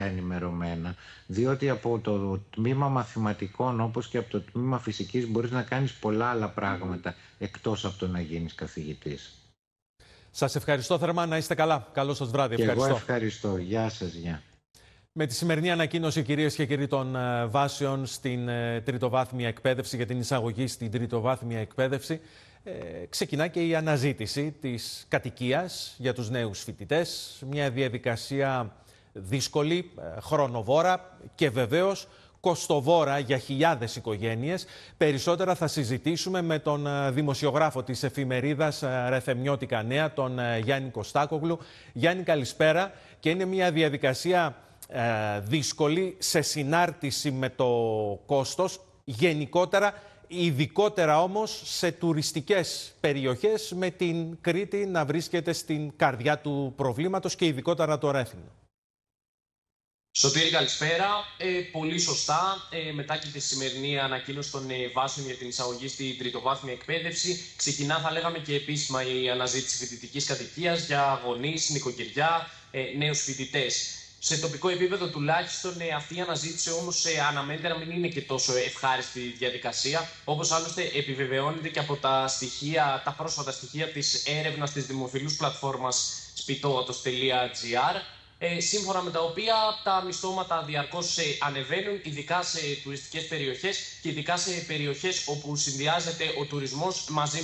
ενημερωμένα, διότι από το τμήμα μαθηματικών όπως και από το τμήμα φυσικής μπορείς να κάνεις πολλά άλλα πράγματα εκτός από το να γίνεις καθηγητής. Σας ευχαριστώ θερμά, να είστε καλά. Καλό σας βράδυ. Και ευχαριστώ. εγώ ευχαριστώ. Γεια σας, γεια. Με τη σημερινή ανακοίνωση, κυρίες και κύριοι, των βάσεων στην τριτοβάθμια εκπαίδευση, για την εισαγωγή στην τριτοβάθμια εκπαίδευση, ξεκινά και η αναζήτηση της κατοικίας για τους νέους φοιτητές. Μια διαδικασία δύσκολη, χρονοβόρα και βεβαίως κοστοβόρα για χιλιάδες οικογένειες. Περισσότερα θα συζητήσουμε με τον δημοσιογράφο της εφημερίδας Ρεθεμιώτικα Νέα, τον Γιάννη Κωστάκογλου. Γιάννη, καλησπέρα. Και είναι μια διαδικασία δύσκολη σε συνάρτηση με το κόστος, γενικότερα, ειδικότερα όμως σε τουριστικές περιοχές, με την Κρήτη να βρίσκεται στην καρδιά του προβλήματος και ειδικότερα το Ρέθυμνο. Σωτήρη, καλησπέρα. Πολύ σωστά. Μετά και τη σημερινή ανακοίνωση των βάσεων για την εισαγωγή στην τριτοβάθμια εκπαίδευση, ξεκινά, θα λέγαμε, και επίσημα η αναζήτηση φοιτητικής κατοικίας για γονείς, νοικοκυριά, νέους φοιτητές. Σε τοπικό επίπεδο τουλάχιστον αυτή η αναζήτηση όμως αναμένεται να μην είναι και τόσο ευχάριστη διαδικασία, όπως άλλωστε επιβεβαιώνεται και από τα πρόσφατα στοιχεία της έρευνας της δημοφιλούς πλατφόρμας σπιτόατος.gr, σύμφωνα με τα οποία τα μισθώματα διαρκώς ανεβαίνουν, ειδικά σε τουριστικές περιοχές και ειδικά σε περιοχές όπου συνδυάζεται ο τουρισμός μαζί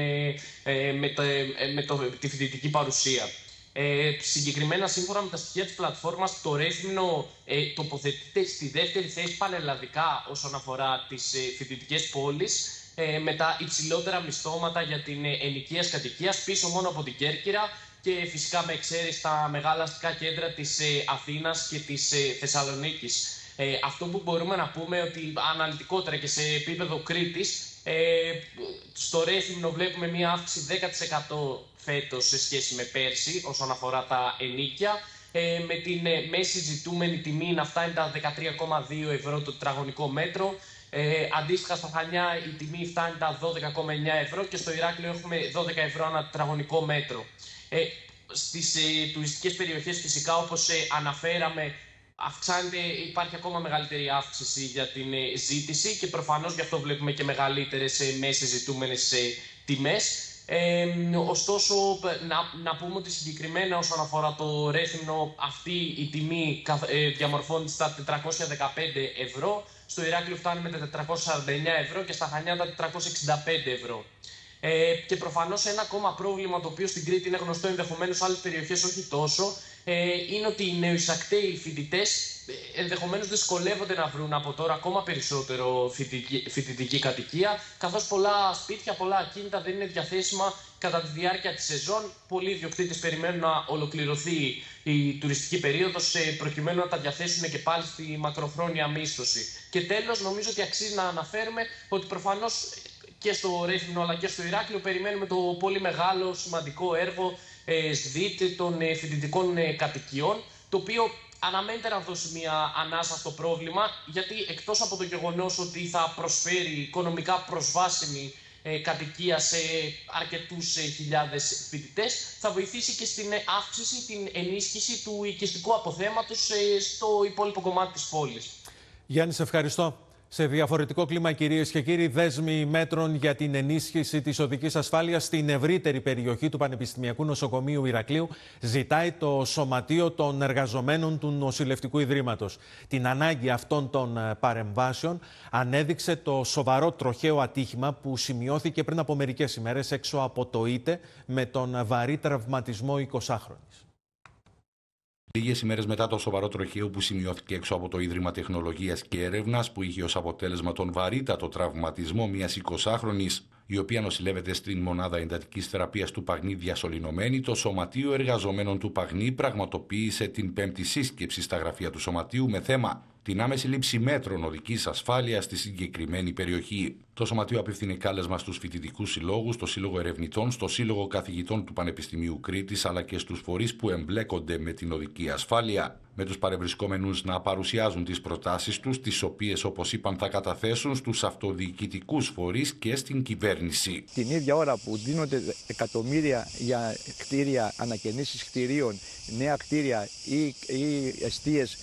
με τη φοιτητική παρουσία. Συγκεκριμένα, σύμφωνα με τα στοιχεία της πλατφόρμας, το Ρέθυμνο τοποθετείται στη δεύτερη θέση πανελλαδικά όσον αφορά τις φοιτητικές πόλεις, με τα υψηλότερα μισθώματα για την ενοικίας κατοικίας, πίσω μόνο από την Κέρκυρα και φυσικά με εξαίρεση τα μεγάλα αστικά κέντρα της Αθήνας και της Θεσσαλονίκης. Αυτό που μπορούμε να πούμε ότι αναλυτικότερα και σε επίπεδο Κρήτης, στο Ρέθυμνο βλέπουμε μια αύξηση 10% φέτος σε σχέση με πέρσι όσον αφορά τα ενοίκια, με την μέση ζητούμενη τιμή να φτάνει τα 13,2 ευρώ το τετραγωνικό μέτρο. Αντίστοιχα στα Χανιά η τιμή φτάνει τα 12,9 ευρώ και στο Ηράκλειο έχουμε 12 ευρώ ανά τετραγωνικό μέτρο. Στις τουριστικές περιοχές φυσικά, όπως αναφέραμε, υπάρχει ακόμα μεγαλύτερη αύξηση για την ζήτηση και προφανώς γι' αυτό βλέπουμε και μεγαλύτερες μέσες ζητούμενες τιμές. Ωστόσο, να πούμε ότι συγκεκριμένα όσον αφορά το Ρέθυμνο, αυτή η τιμή διαμορφώνεται στα 415 ευρώ, στο Ηράκλειο φτάνει με τα 449 ευρώ και στα Χανιά τα 465 ευρώ. Και προφανώς ένα ακόμα πρόβλημα, το οποίο στην Κρήτη είναι γνωστό, ενδεχομένως σε άλλες περιοχές όχι τόσο, είναι ότι οι νεοεισακταίοι φοιτητές ενδεχομένως δυσκολεύονται να βρουν από τώρα ακόμα περισσότερο φοιτητική κατοικία, καθώς πολλά σπίτια, πολλά ακίνητα δεν είναι διαθέσιμα κατά τη διάρκεια της σεζόν. Πολλοί ιδιοκτήτες περιμένουν να ολοκληρωθεί η τουριστική περίοδος προκειμένου να τα διαθέσουν και πάλι στη μακροχρόνια μίσθωση. Και τέλος, νομίζω ότι αξίζει να αναφέρουμε ότι προφανώς και στο Ρέθυμνο αλλά και στο Ηράκλειο περιμένουμε το πολύ μεγάλο σημαντικό έργο ΣΔΙΤ των φοιτητικών κατοικιών, το οποίο αναμένεται να δώσει μια ανάσα στο πρόβλημα, γιατί εκτός από το γεγονός ότι θα προσφέρει οικονομικά προσβάσιμη κατοικία σε αρκετούς χιλιάδες φοιτητές, θα βοηθήσει και στην αύξηση, την ενίσχυση του οικιστικού αποθέματος στο υπόλοιπο κομμάτι της πόλης. Γιάννη, σε ευχαριστώ. Σε διαφορετικό κλίμα, κυρίες και κύριοι, δέσμοι μέτρων για την ενίσχυση της οδικής ασφάλειας στην ευρύτερη περιοχή του Πανεπιστημιακού Νοσοκομείου Ηρακλείου ζητάει το Σωματείο των Εργαζομένων του Νοσηλευτικού Ιδρύματος. Την ανάγκη αυτών των παρεμβάσεων ανέδειξε το σοβαρό τροχαίο ατύχημα που σημειώθηκε πριν από μερικές ημέρες έξω από το ΙΤΕ με τον βαρύ τραυματισμό 20χρονης. Λίγες ημέρες μετά το σοβαρό τροχαίο που σημειώθηκε έξω από το Ίδρυμα Τεχνολογίας και Έρευνας, που είχε ως αποτέλεσμα τον βαρύτατο τραυματισμό μιας 20χρονης, η οποία νοσηλεύεται στην μονάδα εντατικής θεραπείας του Παγνή διασωληνωμένη, το Σωματείο Εργαζομένων του Παγνή πραγματοποίησε την πέμπτη σύσκεψη στα γραφεία του Σωματείου με θέμα την άμεση λήψη μέτρων οδικής ασφάλειας στη συγκεκριμένη περιοχή. Το Σωματείο απευθύνει κάλεσμα στους φοιτητικούς συλλόγους, στο Σύλλογο Ερευνητών, στο Σύλλογο Καθηγητών του Πανεπιστημίου Κρήτης, αλλά και στους φορείς που εμπλέκονται με την οδική ασφάλεια, με τους παρευρισκόμενους να παρουσιάζουν τις προτάσεις τους, τις οποίες, όπως είπαν, θα καταθέσουν στους αυτοδιοικητικούς φορείς και στην κυβέρνηση. Την ίδια ώρα που δίνονται εκατομμύρια για κτίρια, ανακαινήσεις κτιρίων, νέα κτίρια ή εστίες